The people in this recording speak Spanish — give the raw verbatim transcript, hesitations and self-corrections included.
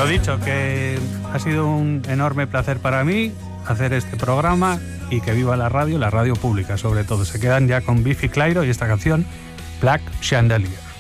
Lo dicho, que ha sido un enorme placer para mí hacer este programa y que viva la radio, la radio pública sobre todo. Se quedan ya con Biffy Clyro y esta canción Black Chandelier.